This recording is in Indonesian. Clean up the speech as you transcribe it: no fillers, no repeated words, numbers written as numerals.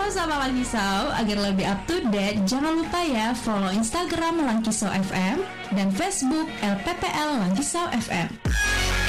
sama Langkisau. Agar lebih up to date, jangan lupa ya follow Instagram Langkisau FM dan Facebook LPPL Langkisau FM.